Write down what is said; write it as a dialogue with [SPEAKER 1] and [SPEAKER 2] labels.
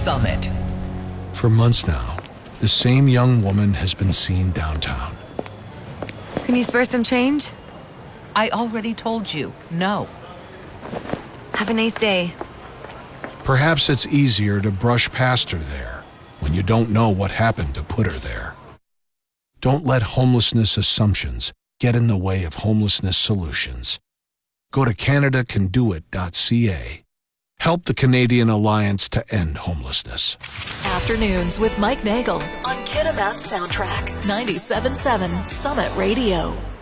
[SPEAKER 1] Summit.
[SPEAKER 2] For months now, the same young woman has been seen downtown.
[SPEAKER 3] Can you spare some change?
[SPEAKER 4] I already told you, no.
[SPEAKER 3] Have a nice day.
[SPEAKER 2] Perhaps it's easier to brush past her there when you don't know what happened to put her there. Don't let homelessness assumptions get in the way of homelessness solutions. Go to CanadaCanDoIt.ca. Help the Canadian Alliance to End Homelessness.
[SPEAKER 5] Afternoons with Mike Nagel on Kitimat Soundtrack 97.7 Summit Radio.